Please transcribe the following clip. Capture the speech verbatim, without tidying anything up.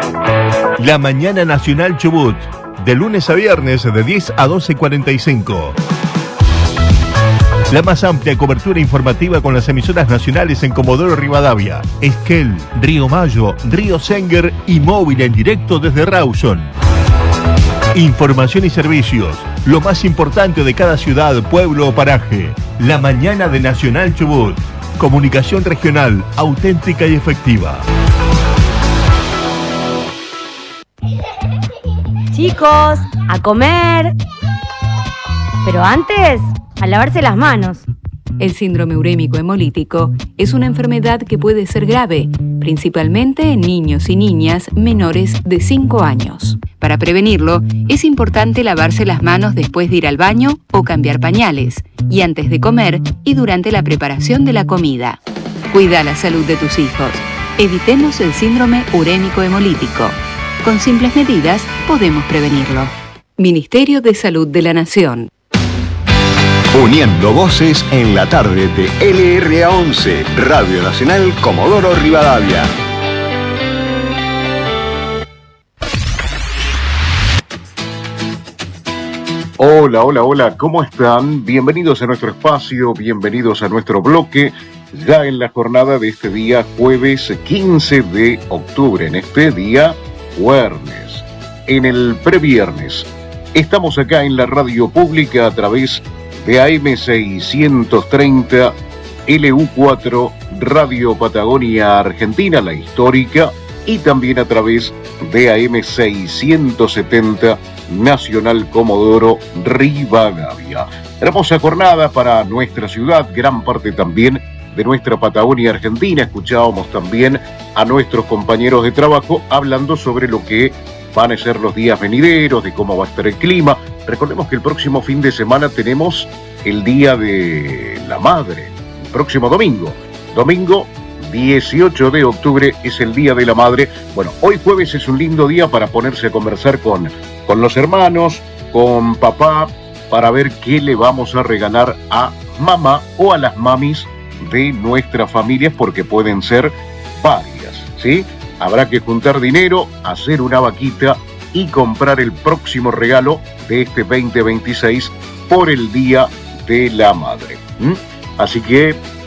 La Mañana Nacional Chubut, de lunes a viernes de diez a doce cuarenta y cinco. La más amplia cobertura informativa con las emisoras nacionales en Comodoro Rivadavia, Esquel, Río Mayo, Río Senguer y móvil en directo desde Rawson. Información y servicios, lo más importante de cada ciudad, pueblo o paraje. La Mañana de Nacional Chubut. Comunicación regional, auténtica y efectiva. Chicos, a comer. Pero antes, a lavarse las manos. El síndrome urémico hemolítico es una enfermedad que puede ser grave, principalmente en niños y niñas menores de cinco años. Para prevenirlo, es importante lavarse las manos después de ir al baño o cambiar pañales, y antes de comer y durante la preparación de la comida. Cuida la salud de tus hijos. Evitemos el síndrome urémico hemolítico. Con simples medidas podemos prevenirlo. Ministerio de Salud de la Nación. Uniendo voces en la tarde de L R A once, Radio Nacional Comodoro Rivadavia. Hola, hola, hola, ¿cómo están? Bienvenidos a nuestro espacio, bienvenidos a nuestro bloque, ya en la jornada de este día, jueves quince de octubre, en este día, viernes, en el previernes. Estamos acá en la radio pública a través de A M seiscientos treinta, L U cuatro, Radio Patagonia Argentina, la histórica, y también a través de A M seiscientos setenta, Nacional Comodoro Rivadavia. Hermosa jornada para nuestra ciudad, gran parte también de nuestra Patagonia Argentina. Escuchábamos también a nuestros compañeros de trabajo hablando sobre lo que van a ser los días venideros, de cómo va a estar el clima. Recordemos que el próximo fin de semana tenemos el Día de la Madre, el próximo domingo. Domingo dieciocho de octubre es el Día de la Madre. Bueno, hoy jueves es un lindo día para ponerse a conversar con, con los hermanos, con papá, para ver qué le vamos a regalar a mamá o a las mamis de nuestras familias, porque pueden ser varias, ¿sí? Habrá que juntar dinero, hacer una vaquita y comprar el próximo regalo de este veinte veintiséis por el Día de la Madre. ¿Mm? Así que